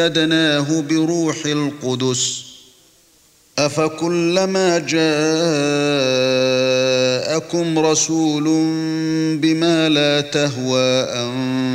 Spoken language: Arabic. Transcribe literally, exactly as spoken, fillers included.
أَيَّدْنَاهُ بِرُوحِ الْقُدُسِ أَفَكُلَّمَا جَاءَكُمْ رَسُولٌ بِمَا لَا تَهْوَىٰ أَنفُسُكُمُ